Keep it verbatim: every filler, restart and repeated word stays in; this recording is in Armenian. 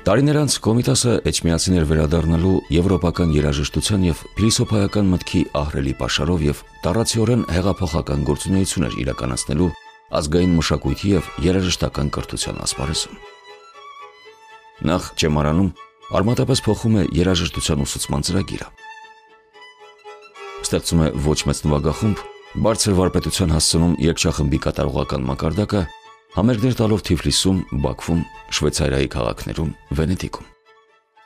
Տարիներ անց Կոմիտասը էջմիածին էր վերադառնալու եվրոպական երաժշտության եւ փիլիսոփայական մտքի ահռելի պաշարով եւ տառացիորեն հեղափոխական գործունեություն էր իրականացնելու ազգային մշակույթի եւ երաժշտական կրթության ասպարեզում։ Նախ Ճեմարանում արմատապես փոխում է երաժշտության ուսուցման ծրագիրը։ Ստեղծում է ոչ մեծ նվագախումբ, բարձր վարպետության հասցնում երգչախմբի կատարողական մակարդակը, համերգներ տալով Թիֆլիսում, Բաքվում, Շվեյցարիայի քաղաքներում, Վենետիկում։